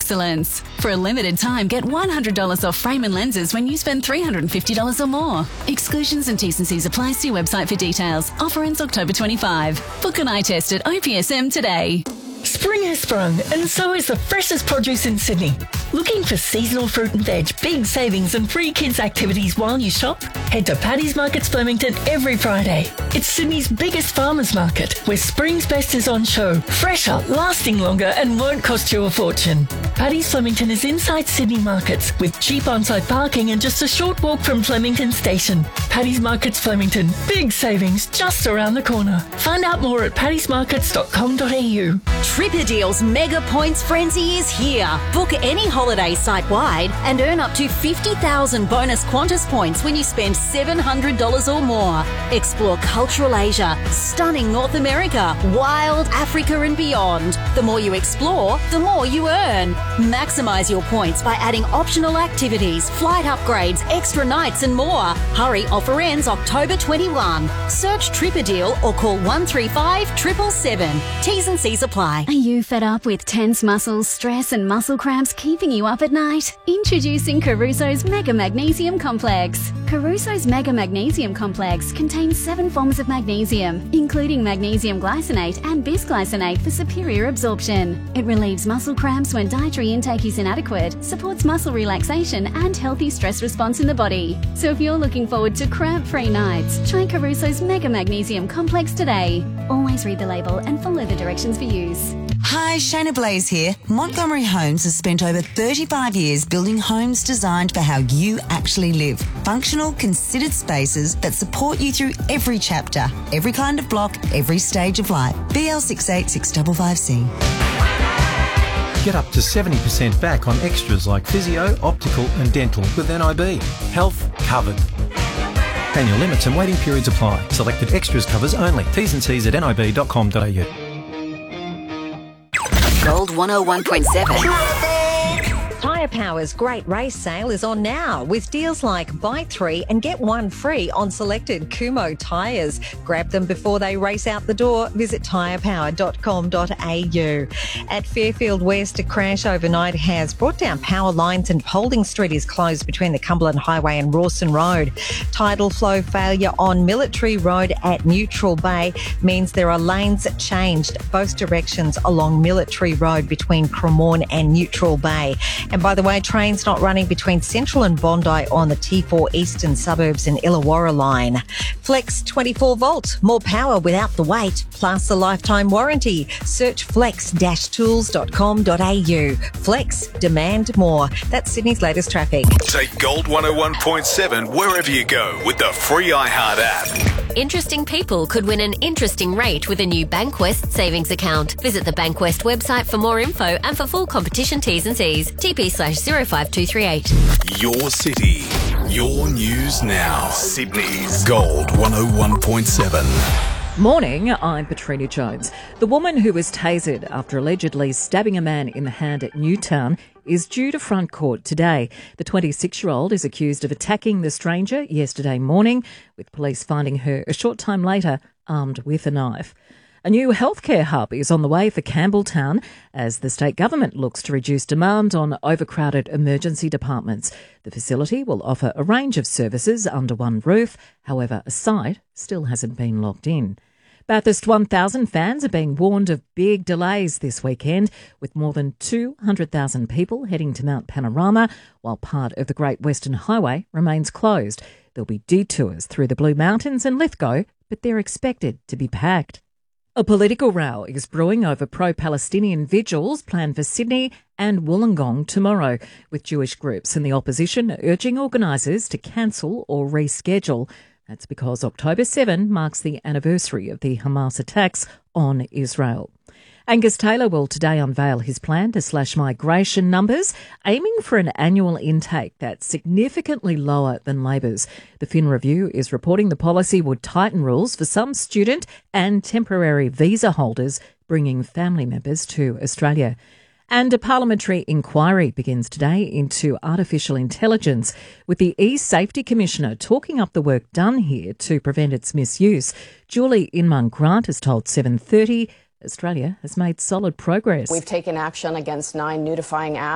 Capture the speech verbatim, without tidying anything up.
excellence. For a limited time, get one hundred dollars off frame and lenses when you spend three hundred fifty dollars or more. Exclusions and T's and C's apply. See website for details. Offer ends October twenty-fifth. Book an eye test at O P S M today. Spring has sprung, and so is the freshest produce in Sydney. Looking for seasonal fruit and veg, big savings and free kids activities while you shop? Head to Paddy's Markets Flemington every Friday. It's Sydney's biggest farmers market, where spring's best is on show, fresher, lasting longer, and won't cost you a fortune. Paddy's Flemington is inside Sydney markets, with cheap on-site parking and just a short walk from Flemington Station. Paddy's Markets Flemington, big savings just around the corner. Find out more at paddys markets dot com dot a u. Tripperdeal's Mega Points Frenzy is here. Book any holiday site-wide and earn up to fifty thousand bonus Qantas points when you spend seven hundred dollars or more. Explore cultural Asia, stunning North America, wild Africa and beyond. The more you explore, the more you earn. Maximise your points by adding optional activities, flight upgrades, extra nights and more. Hurry, offer ends October twenty-first. Search Tripperdeal or call one three five, seven seven seven. T's and C's apply. Are you fed up with tense muscles, stress and muscle cramps keeping you up at night? Introducing Caruso's Mega Magnesium Complex. Caruso's Mega Magnesium Complex contains seven forms of magnesium, including magnesium glycinate and bisglycinate for superior absorption. It relieves muscle cramps when dietary intake is inadequate, supports muscle relaxation and healthy stress response in the body. So if you're looking forward to cramp-free nights, try Caruso's Mega Magnesium Complex today. Always read the label and follow the directions for use. Hi, Shayna Blaze here. Montgomery Homes has spent over thirty-five years building homes designed for how you actually live. Functional, considered spaces that support you through every chapter, every kind of block, every stage of life. B L six eight six five five C. Get up to seventy percent back on extras like physio, optical and dental with N I B. Health covered. Annual limits and waiting periods apply. Selected extras covers only. T's and C's at n i b dot com dot a u. Gold one oh one point seven. Tyre Power's great race sale is on now with deals like buy three and get one free on selected Kumho tyres. Grab them before they race out the door. Visit tyre power dot com dot a u. At Fairfield West, a crash overnight has brought down power lines and Polding Street is closed between the Cumberland Highway and Rawson Road. Tidal flow failure on Military Road at Neutral Bay means there are lanes changed both directions along Military Road between Cremorne and Neutral Bay. And by the way, trains not running between Central and Bondi on the T four Eastern Suburbs and Illawarra line. Flex twenty-four volt, more power without the weight, plus a lifetime warranty. Search flex dash tools dot com dot a u. Flex, demand more. That's Sydney's latest traffic. Take Gold one oh one point seven wherever you go with the free iHeart app. Interesting people could win an interesting rate with a new Bankwest savings account. Visit the Bankwest website for more info and for full competition T's and C's. T P slash zero five two three eight. Your city, your news now. Sydney's Gold one oh one point seven. Morning, I'm Petrina Jones. The woman who was tasered after allegedly stabbing a man in the hand at Newtown is due to front court today. The twenty-six-year-old is accused of attacking the stranger yesterday morning, with police finding her a short time later armed with a knife. A new healthcare hub is on the way for Campbelltown as the state government looks to reduce demand on overcrowded emergency departments. The facility will offer a range of services under one roof. However, a site still hasn't been locked in. Bathurst one thousand fans are being warned of big delays this weekend, with more than two hundred thousand people heading to Mount Panorama, while part of the Great Western Highway remains closed. There'll be detours through the Blue Mountains and Lithgow, but they're expected to be packed. A political row is brewing over pro-Palestinian vigils planned for Sydney and Wollongong tomorrow, with Jewish groups and the opposition urging organisers to cancel or reschedule. That's because October seventh marks the anniversary of the Hamas attacks on Israel. Angus Taylor will today unveil his plan to slash migration numbers, aiming for an annual intake that's significantly lower than Labor's. The Fin Review is reporting the policy would tighten rules for some student and temporary visa holders bringing family members to Australia. And a parliamentary inquiry begins today into artificial intelligence, with the E-Safety Commissioner talking up the work done here to prevent its misuse. Julie Inman-Grant has told seven thirty Australia has made solid progress. We've taken action against nine nudifying apps.